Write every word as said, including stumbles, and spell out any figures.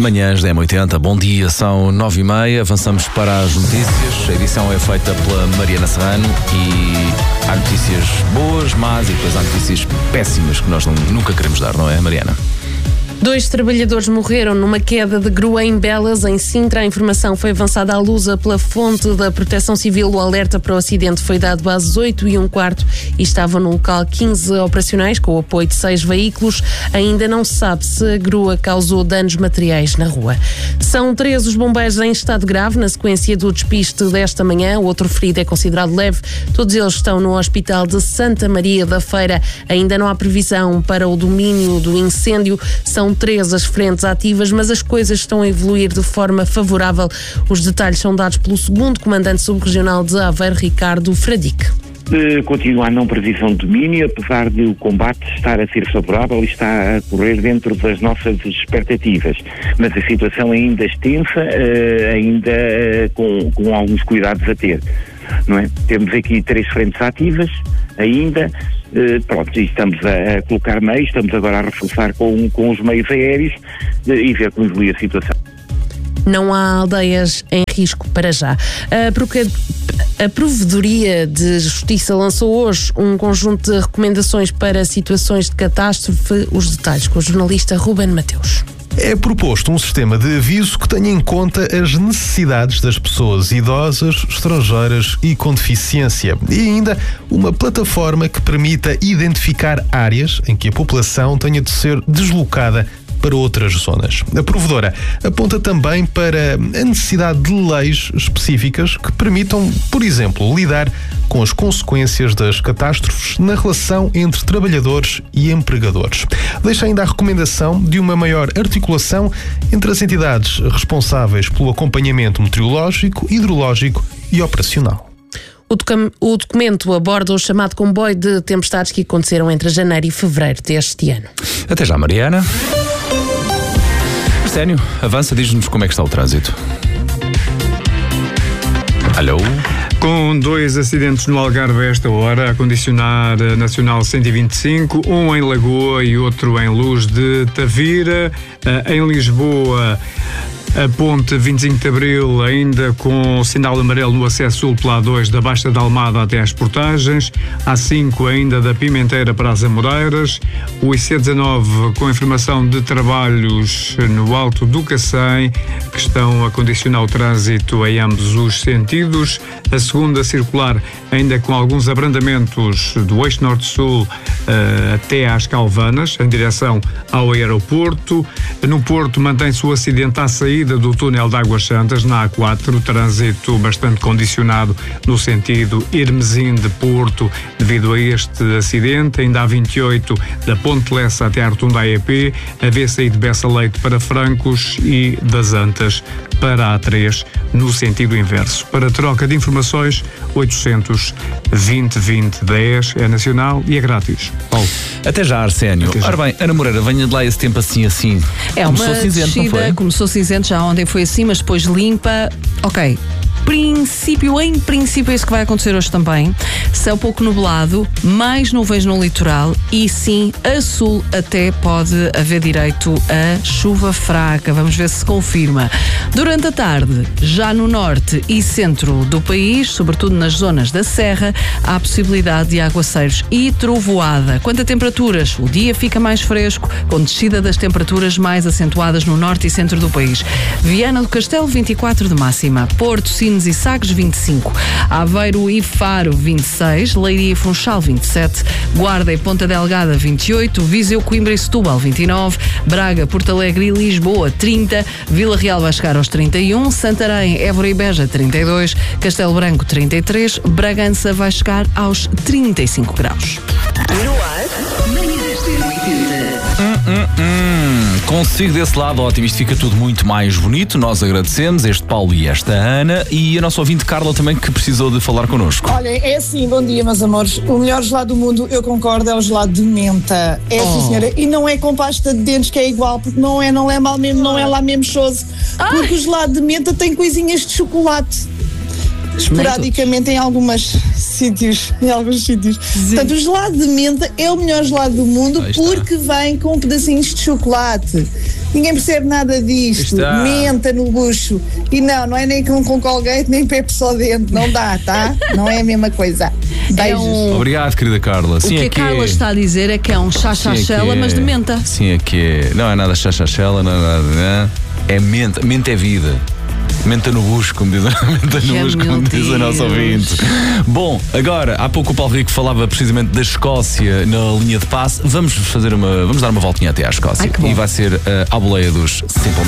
Manhãs da M oitenta, bom dia, são nove e meia, avançamos para as notícias. A edição é feita pela Mariana Serrano e há notícias boas, más e depois há notícias péssimas que nós não, nunca queremos dar, não é, Mariana? Dois trabalhadores morreram numa queda de grua em Belas, em Sintra. A informação foi avançada à luz pela fonte da Proteção Civil. O alerta para o acidente foi dado às oito e um quarto e estavam no local quinze operacionais, com o apoio de seis veículos. Ainda não se sabe se a grua causou danos materiais na rua. São três os bombeiros em estado grave na sequência do despiste desta manhã. O outro ferido é considerado leve. Todos eles estão no Hospital de Santa Maria da Feira. Ainda não há previsão para o domínio do incêndio. São três as frentes ativas, mas as coisas estão a evoluir de forma favorável. Os detalhes são dados pelo segundo comandante subregional de Aveiro, Ricardo Fradique. Continua a não previsão de domínio, apesar de o combate estar a ser favorável e está a correr dentro das nossas expectativas. Mas a situação ainda é extensa, ainda com, com alguns cuidados a ter. Não é? Temos aqui três frentes ativas ainda. Uh, pronto, e estamos a, a colocar meios, estamos agora a reforçar com, com os meios aéreos uh, e ver como evolui a situação. Não há aldeias em risco para já. A, a Provedoria de Justiça lançou hoje um conjunto de recomendações para situações de catástrofe. Os detalhes com o jornalista Ruben Mateus. É proposto um sistema de aviso que tenha em conta as necessidades das pessoas idosas, estrangeiras e com deficiência. E ainda uma plataforma que permita identificar áreas em que a população tenha de ser deslocada para outras zonas. A provedora aponta também para a necessidade de leis específicas que permitam, por exemplo, lidar com as consequências das catástrofes na relação entre trabalhadores e empregadores. Deixa ainda a recomendação de uma maior articulação entre as entidades responsáveis pelo acompanhamento meteorológico, hidrológico e operacional. O documento aborda o chamado comboio de tempestades que aconteceram entre janeiro e fevereiro deste ano. Até já, Mariana. Arsénio, avança, diz-nos como é que está o trânsito. Alô? Com dois acidentes no Algarve a esta hora, a condicionar a Nacional cento e vinte e cinco, um em Lagoa e outro em Luz de Tavira. Em Lisboa, a ponte vinte e cinco de Abril ainda com o sinal amarelo no acesso sul pela A dois da Baixa da Almada até às Portagens, A cinco ainda da Pimenteira para as Amoreiras, o I C dezanove com informação de trabalhos no Alto do Cacém, que estão a condicionar o trânsito em ambos os sentidos, a segunda circular ainda com alguns abrandamentos do eixo norte-sul uh, até às Calvanas, em direção ao aeroporto. No Porto mantém-se o acidente à saída do túnel de Águas Santas, na A quatro, trânsito bastante condicionado no sentido Hermesim de Porto, devido a este acidente. Ainda a vinte e oito, da Ponte Lessa até Artunda A E P, a V C I de Bessa Leite para Francos e das Antas para A três, no sentido inverso. Para troca de informações, oitocentos, vinte, vinte, dez, é nacional e é grátis. Paulo. Até já, Arsénio. Até já. Ora bem, Ana Moreira, venha de lá esse tempo assim, assim. É começou uma cinzento, descida, não foi? começou cinzento, já ontem foi assim, mas depois limpa. Ok. Princípio, em princípio é isso que vai acontecer hoje também. Céu pouco nublado, mais nuvens no litoral e sim, a sul até pode haver direito a chuva fraca. Vamos ver se se confirma. Durante a tarde, já no norte e centro do país, sobretudo nas zonas da serra, há possibilidade de aguaceiros e trovoada. Quanto a temperaturas, o dia fica mais fresco, com descida das temperaturas mais acentuadas no norte e centro do país. Viana do Castelo, vinte e quatro de máxima. Porto, Sines e Sagres, vinte e cinco. Aveiro e Faro, vinte e seis. Leiria e Funchal, vinte e sete. Guarda e Ponta Delgada, vinte e oito. Viseu, Coimbra e Setúbal, vinte e nove. Braga, Porto Alegre e Lisboa, trinta. Vila Real vai chegar aos trinta e um. Santarém, Évora e Beja, trinta e dois. Castelo Branco, trinta e três. Bragança vai chegar aos trinta e cinco graus. Hum, hum, hum. Consigo desse lado, ótimo, isto fica tudo muito mais bonito. Nós agradecemos este Paulo e esta Ana e a nossa ouvinte Carla também, que precisou de falar connosco. Olha, é assim, bom dia, meus amores. O melhor gelado do mundo, eu concordo, é o gelado de menta. É Oh. sim, senhora. E não é com pasta de dentes que é igual, porque não é, não é mal mesmo, não é lá mesmo choso. Porque o gelado de menta tem coisinhas de chocolate. Esporadicamente em alguns sítios, em alguns sítios. Portanto, o gelado de menta é o melhor gelado do mundo Aí está. porque vem com pedacinhos de chocolate. Ninguém percebe nada disto. Está. Menta no bucho. E não, não é nem com, com Colgate, nem Pepsodente. Não dá, tá? Não é a mesma coisa. Beijos. um- Obrigado, querida Carla. O Sim, que é a que Carla é. está a dizer é que é um Sim, é chá-chá-chela, que mas é. de menta. Sim, é que é. Não é nada chá-chá-chela, não é nada. Né? É menta. Menta é vida. Menta no bucho, como diz, menta no Já, bucho, como meu diz a nossa Deus. ouvinte. Bom, agora, há pouco o Paulo Rico falava precisamente da Escócia na linha de passe. Vamos fazer uma. Vamos dar uma voltinha até à Escócia. Ai, que bom. E vai ser uh, à boleia dos Simple